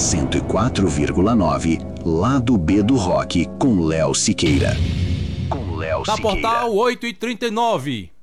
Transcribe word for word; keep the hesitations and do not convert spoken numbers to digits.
cento e quatro vírgula nove, Lado B do Rock, com Léo Siqueira. Com Léo Na Siqueira. Portal oito e trinta e nove.